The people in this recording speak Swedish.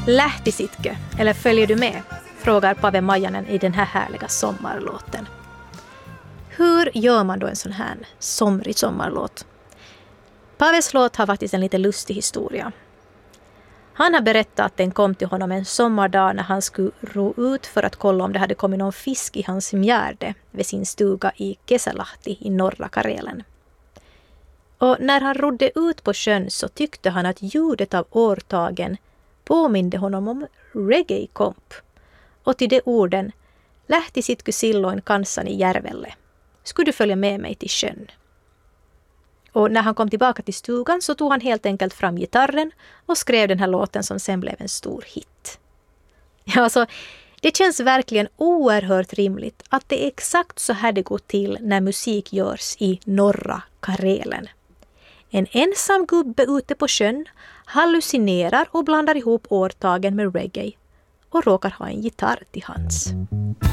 Lähtisitkö, eller följer du med? Frågar Pave Majanen i den här härliga sommarlåten. Hur gör man då en sån här somrig sommarlåt? Paves låt har faktiskt en lite lustig historia. Han har berättat att den kom till honom en sommardag när han skulle ro ut för att kolla om det hade kommit någon fisk i hans mjärde vid sin stuga i Kesalahti i norra Karelen. Och när han rodde ut på sjön så tyckte han att ljudet av årtagen påminde honom om reggae-komp. Och till de orden, lähtisitkö silloin kanssani järvelle? Skulle du följa med mig till sjön? Och när han kom tillbaka till stugan så tog han helt enkelt fram gitarren och skrev den här låten som sen blev en stor hit. Ja, alltså, det känns verkligen oerhört rimligt att det är exakt så här det går till när musik görs i norra Karelen. En ensam gubbe ute på sjön hallucinerar och blandar ihop årtagen med reggae och råkar ha en gitarr till hands.